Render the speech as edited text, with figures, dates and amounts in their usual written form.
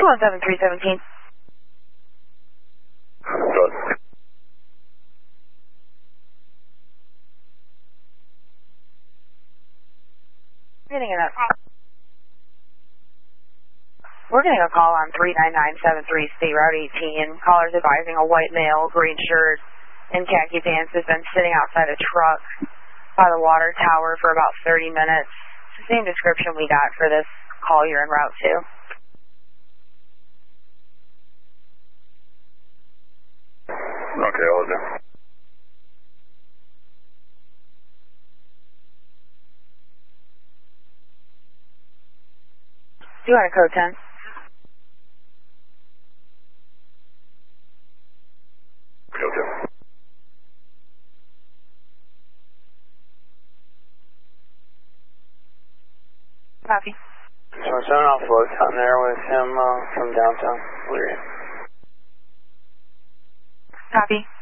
217-317. Good. We're getting a call on 39973 State Route 18. Caller's advising a white male, green shirt, and khaki pants has been sitting outside a truck by the water tower for about 30 minutes. It's the same description we got for this call you're en route to. Okay, I'll do. You want a code 10? Okay. Copy. So I'm sending off loads on there with him from downtown. Clear. Copy.